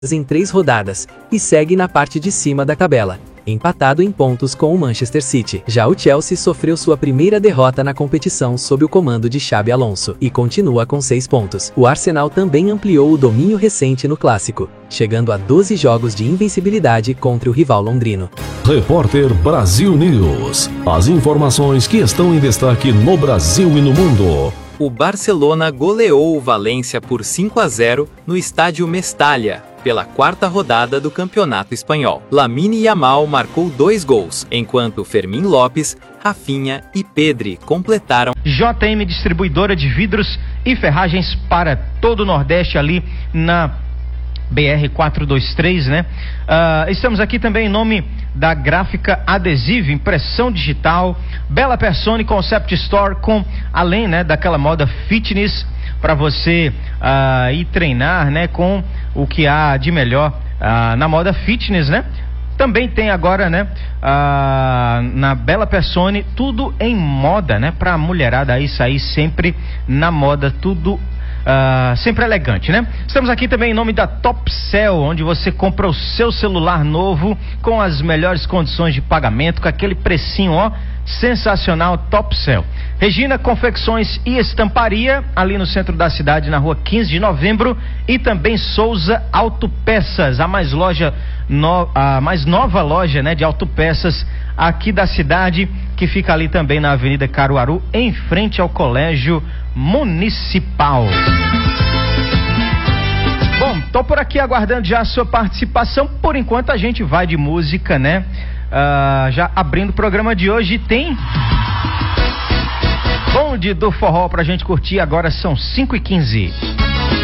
em 3 rodadas, e segue na parte de cima da tabela, empatado em pontos com o Manchester City. Já o Chelsea sofreu sua primeira derrota na competição sob o comando de Xabi Alonso, e continua com 6 pontos. O Arsenal também ampliou o domínio recente no clássico, chegando a 12 jogos de invencibilidade contra o rival londrino. Repórter Brasil News. As informações que estão em destaque no Brasil e no mundo. O Barcelona goleou o Valência por 5-0 no estádio Mestalla, pela 4ª rodada do Campeonato Espanhol. Lamine Yamal marcou 2 gols, enquanto Fermín Lopes, Rafinha e Pedri completaram. JM Distribuidora de Vidros e Ferragens para todo o Nordeste, ali na BR-423, né? Estamos aqui também em nome da Gráfica Adesiva, impressão digital, Bela Persone Concept Store, com, além, né, daquela moda fitness, para você ir treinar, né, com o que há de melhor na moda fitness, né? Também tem agora, né, na Bela Persone, tudo em moda, né, pra mulherada aí sair sempre na moda, tudo sempre elegante, né? Estamos aqui também em nome da Topcel, onde você compra o seu celular novo com as melhores condições de pagamento, com aquele precinho, ó, sensacional. Topcel. Regina Confecções e Estamparia, ali no centro da cidade, na rua 15 de novembro, e também Souza Autopeças, a mais nova loja, né, de autopeças aqui da cidade, que fica ali também na Avenida Caruaru, em frente ao Colégio Municipal. Bom, tô por aqui aguardando já a sua participação. Por enquanto a gente vai de música, né? Já abrindo o programa de hoje, tem Bonde do Forró pra gente curtir. Agora são 5h15.